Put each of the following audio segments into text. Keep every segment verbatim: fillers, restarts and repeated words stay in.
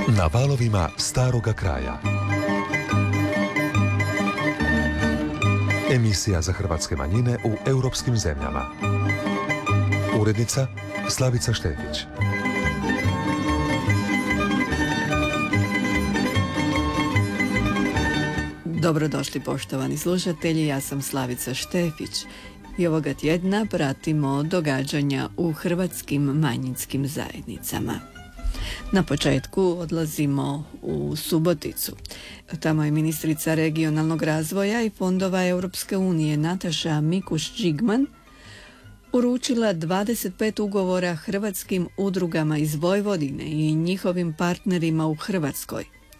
Na valovima staroga kraja. Emisija za hrvatske manjine u europskim zemljama. Urednica Slavica Štefić. Dobrodošli poštovani slušatelji, ja sam Slavica Štefić i ovoga tjedna pratimo događanja u hrvatskim manjinskim zajednicama. Na početku odlazimo u Suboticu. Tamo je ministrica regionalnog razvoja i fondova Europske unije Nataša Mikuš-Žigman uručila dvadeset pet ugovora hrvatskim udrugama iz Vojvodine i njihovim partnerima u Hrvatskoj.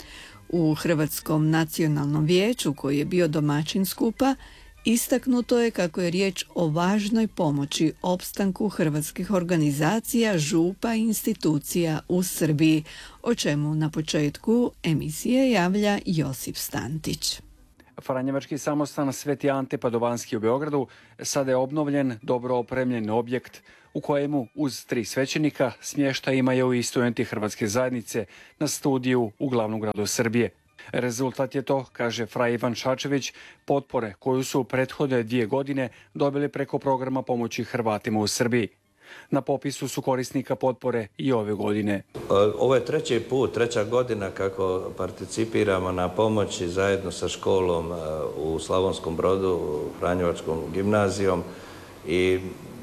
U Hrvatskom nacionalnom vijeću, koji je bio domaćin skupa, istaknuto je kako je riječ o važnoj pomoći opstanku hrvatskih organizacija, župa i institucija u Srbiji, o čemu na početku emisije javlja Josip Stantić. Franjevački samostan Sveti Ante Padovanski u Beogradu sada je obnovljen, dobro opremljen objekt u kojemu uz tri svećenika smještaj imaju i studenti Hrvatske zajednice na studiju u glavnom gradu Srbije. Rezultat je to, kaže fra Ivan Šačević, potpore koju su prethodne dvije godine dobili preko programa pomoći Hrvatima u Srbiji. Na popisu su korisnika potpore i ove godine. Ovo je treći put, treća godina kako participiramo na pomoći zajedno sa školom u Slavonskom Brodu, Franjevačkom gimnazijom, i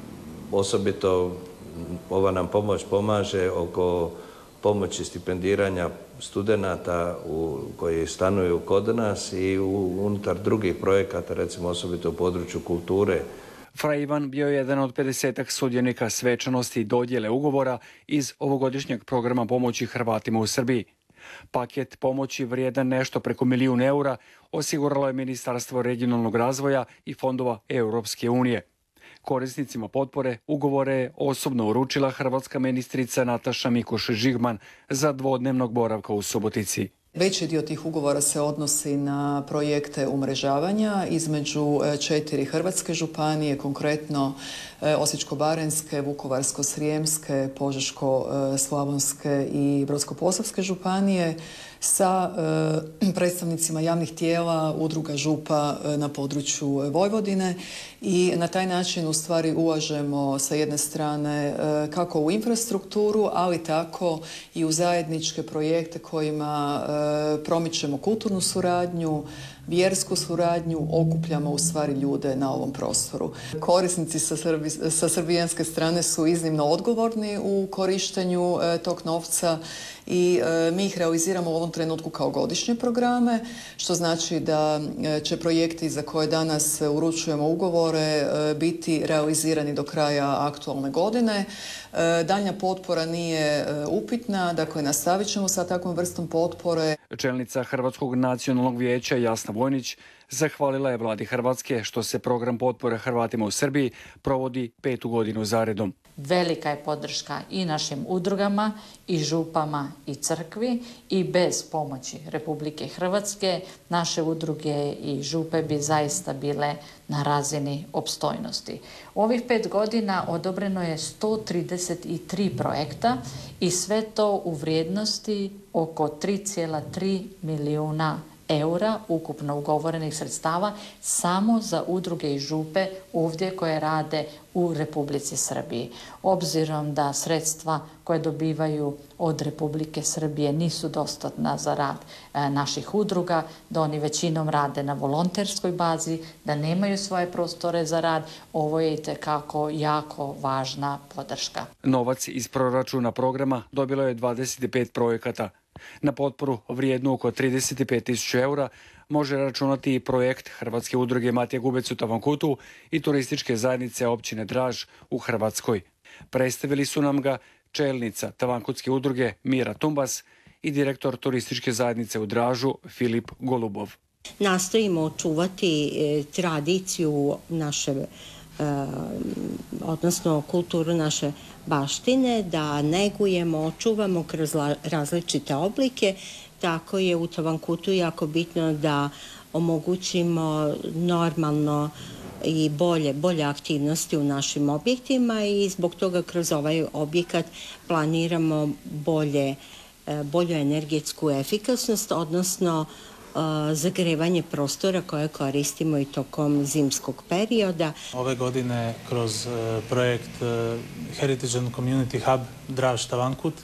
osobito ova nam pomoć pomaže oko pomoći stipendiranja studenata u, koji stanuju kod nas i u, unutar drugih projekata, recimo osobito u području kulture. Fra Ivan bio je jedan od pedesetak sudionika svečanosti i dodjele ugovora iz ovogodišnjeg programa pomoći Hrvatima u Srbiji. Paket pomoći vrijedan nešto preko milijun eura osiguralo je Ministarstvo regionalnog razvoja i fondova Europske unije. Korisnicima potpore ugovore je osobno uručila hrvatska ministrica Nataša Mikuš-Žigman za dvodnevnog boravka u Subotici. Veći dio tih ugovora se odnosi na projekte umrežavanja između četiri hrvatske županije, konkretno Osječko-baranjske, Vukovarsko-srijemske, Požeško-slavonske i Brodsko-posavske županije sa predstavnicima javnih tijela, udruga župa na području Vojvodine, i na taj način u stvari ulažemo sa jedne strane kako u infrastrukturu, ali tako i u zajedničke projekte kojima promičemo kulturnu suradnju, vjersku suradnju, okupljamo u stvari ljude na ovom prostoru. Korisnici sa, srbi, sa srbijanske strane su iznimno odgovorni u korištenju e, tog novca i e, mi ih realiziramo u ovom trenutku kao godišnje programe, što znači da e, će projekti za koje danas uručujemo ugovore e, biti realizirani do kraja aktualne godine. E, daljnja potpora nije e, upitna, dakle nastavit ćemo sa takvom vrstom potpore. Čelnica Hrvatskog nacionalnog vijeća Jasna Vojnić zahvalila je vladi Hrvatske što se program potpore Hrvatima u Srbiji provodi petu godinu zaredom. Velika je podrška i našim udrugama, i župama, i crkvi, i bez pomoći Republike Hrvatske naše udruge i župe bi zaista bile na razini opstojnosti. Ovih pet godina odobreno je sto trideset tri projekta i sve to u vrijednosti oko tri zarez tri milijuna eura ukupno ugovorenih sredstava samo za udruge i župe ovdje koje rade u Republici Srbiji. Obzirom da sredstva koje dobivaju od Republike Srbije nisu dostatna za rad e, naših udruga, da oni većinom rade na volonterskoj bazi, da nemaju svoje prostore za rad, ovo je itekako jako važna podrška. Novac iz proračuna programa dobilo je dvadeset pet projekata. Na potporu vrijednu oko trideset pet tisuća eura može računati i projekt Hrvatske udruge Matija Gubec u Tavankutu i turističke zajednice općine Draž u Hrvatskoj. Predstavili su nam ga čelnica Tavankutske udruge Mira Tumbas i direktor turističke zajednice u Dražu Filip Golubov. Nastojimo očuvati e, tradiciju naše, e, odnosno kulturu naše baštine, da negujemo, očuvamo kroz različite oblike. Tako je u Tavankutu jako bitno da omogućimo normalno i bolje, bolje aktivnosti u našim objektima i zbog toga kroz ovaj objekat planiramo bolje bolju energetsku efikasnost, odnosno zagrevanje prostora koje koristimo i tokom zimskog perioda. Ove godine kroz projekt Heritage and Community Hub Draž Tavankut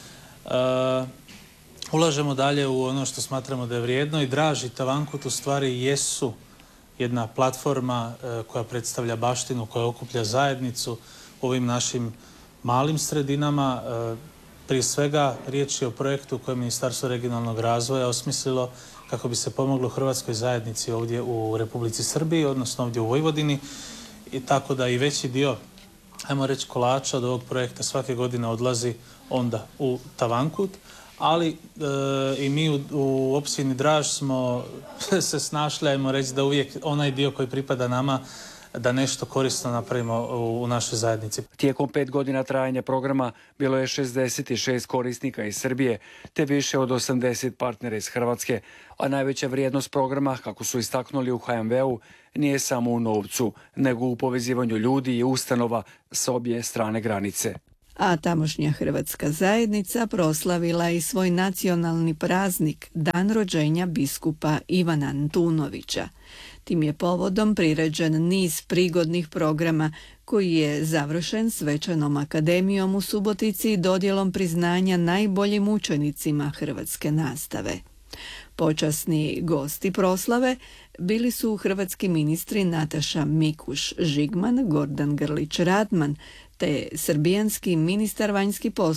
ulažemo dalje u ono što smatramo da je vrijedno i Draž i Tavankut u stvari jesu jedna platforma koja predstavlja baštinu, koja okuplja zajednicu u ovim našim malim sredinama. Prije svega riječ je o projektu koje je Ministarstvo regionalnog razvoja osmislilo kako bi se pomoglo hrvatskoj zajednici ovdje u Republici Srbiji, odnosno ovdje u Vojvodini, i tako da i veći dio, ajmo reći, kolača od ovog projekta svake godine odlazi onda u Tavankut, ali e, i mi u, u općini Draž smo se snašli, ajmo reći, da uvijek onaj dio koji pripada nama da nešto korisno napravimo u našoj zajednici. Tijekom pet godina trajanja programa bilo je šezdeset šest korisnika iz Srbije, te više od osamdeset partnera iz Hrvatske, a najveća vrijednost programa, kako su istaknuli u H M V-u, nije samo u novcu, nego u povezivanju ljudi i ustanova s obje strane granice. A tamošnja hrvatska zajednica proslavila i svoj nacionalni praznik, dan rođenja biskupa Ivana Antunovića. Tim je povodom priređen niz prigodnih programa koji je završen svečanom akademijom u Subotici i dodjelom priznanja najboljim učenicima hrvatske nastave. Počasni gosti proslave bili su hrvatski ministri Nataša Mikuš Žigman, Gordan Grlić Radman, te srbijanski ministar vanjskih poslova